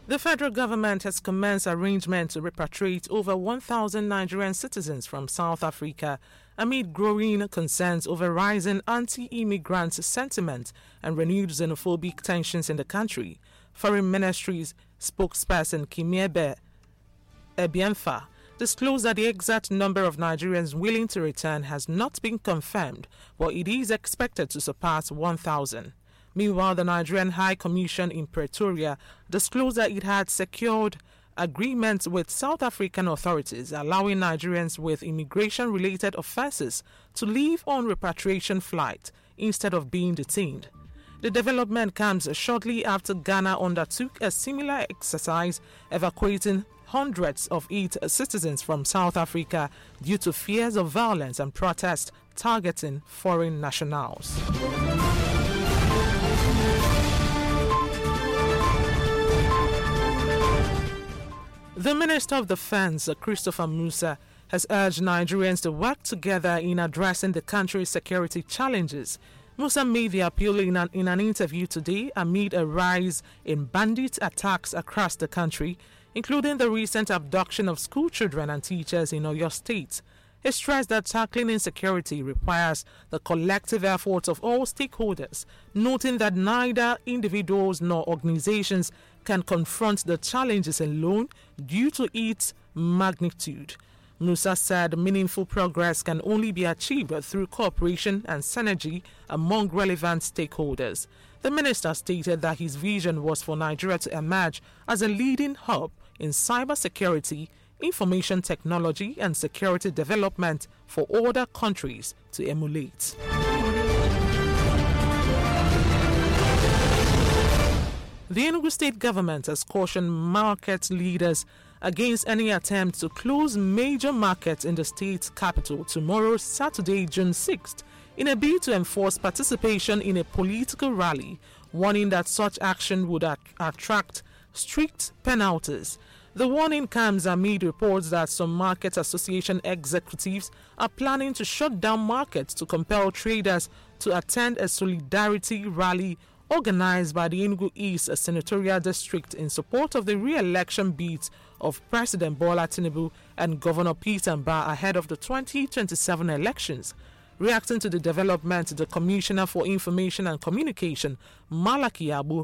The federal government has commenced arrangements to repatriate over 1,000 Nigerian citizens from South Africa amid growing concerns over rising anti-immigrant sentiment and renewed xenophobic tensions in the country. Foreign Ministry's spokesperson Kimiebe Ebiemfa disclosed that the exact number of Nigerians willing to return has not been confirmed, but it is expected to surpass 1,000. Meanwhile, the Nigerian High Commission in Pretoria disclosed that it had secured agreements with South African authorities allowing Nigerians with immigration-related offences to leave on repatriation flight instead of being detained. The development comes shortly after Ghana undertook a similar exercise, evacuating hundreds of its citizens from South Africa due to fears of violence and protest targeting foreign nationals. The Minister of Defense, Christopher Musa, has urged Nigerians to work together in addressing the country's security challenges. Musa made the appeal in an interview today amid a rise in bandit attacks across the country, including the recent abduction of school children and teachers in Oyo State. He stressed that tackling insecurity requires the collective efforts of all stakeholders, noting that neither individuals nor organizations can confront the challenges alone due to its magnitude. Musa said meaningful progress can only be achieved through cooperation and synergy among relevant stakeholders. The minister stated that his vision was for Nigeria to emerge as a leading hub in cybersecurity, information technology and security development for other countries to emulate. The Enugu State government has cautioned market leaders against any attempt to close major markets in the state capital tomorrow, Saturday, June 6th, in a bid to enforce participation in a political rally, warning that such action would attract strict penalties. The warning comes amid reports that some market association executives are planning to shut down markets to compel traders to attend a solidarity rally organized by the Enugu East Senatorial District in support of the re-election bids of President Bola Tinubu and Governor Peter Mbah ahead of the 2027 elections. Reacting to the development, the Commissioner for Information and Communication, Malaki Abu,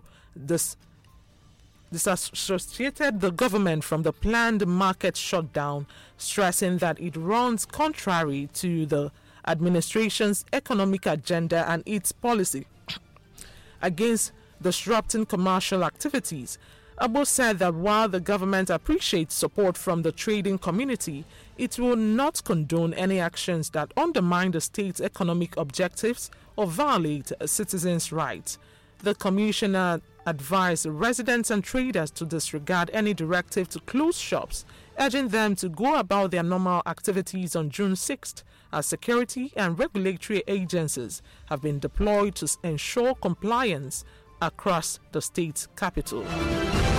disassociated the government from the planned market shutdown, stressing that it runs contrary to the administration's economic agenda and its policy against disrupting commercial activities. Abu said that while the government appreciates support from the trading community, it will not condone any actions that undermine the state's economic objectives or violate citizens' rights. The commissioner advised residents and traders to disregard any directive to close shops, urging them to go about their normal activities on June 6th, as security and regulatory agencies have been deployed to ensure compliance across the state capital.